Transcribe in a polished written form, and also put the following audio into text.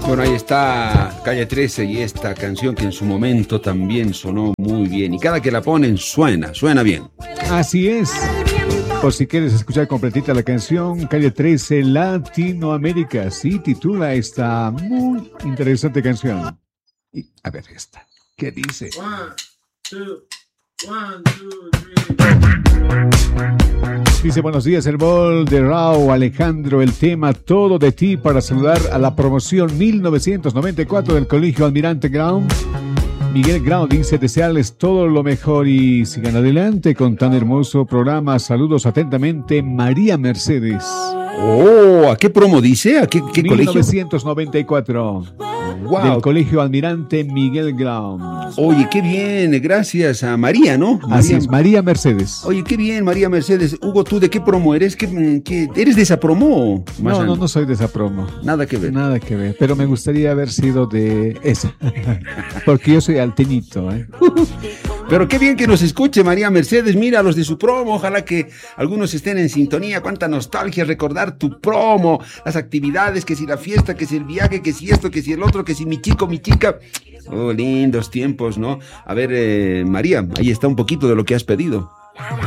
Bueno, ahí está Calle 13 y esta canción que en su momento también sonó muy bien. Y cada que la ponen suena bien. Así es. Por si quieres escuchar completita la canción, Calle 13 Latinoamérica. Sí, titula esta muy interesante canción. Y a ver esta. ¿Qué dice? 1, 2, 1, 2, 3. Dice, buenos días, el bol de Rao, Alejandro, el tema Todo de ti para saludar a la promoción 1994 del Colegio Almirante Brown. Miguel Grau dice, desearles todo lo mejor y sigan adelante con tan hermoso programa. Saludos atentamente, María Mercedes. Oh, ¿a qué promo dice? ¿A qué colegio? 1994. Wow. Del Colegio Almirante Miguel Grau. Oye, qué bien, gracias a María, ¿no? Así es, María Mercedes. Oye, qué bien, María Mercedes. Hugo, ¿tú de qué promo eres? ¿Eres de esa promo? No soy de esa promo. Nada que ver. Nada que ver, pero me gustaría haber sido de esa. Porque yo soy alteñito, ¿eh? Pero qué bien que nos escuche María Mercedes, mira los de su promo, ojalá que algunos estén en sintonía, cuánta nostalgia recordar tu promo, las actividades, que si la fiesta, que si el viaje, que si esto, que si el otro, que si mi chico, mi chica. Oh, lindos tiempos, ¿no? A ver, María, ahí está un poquito de lo que has pedido.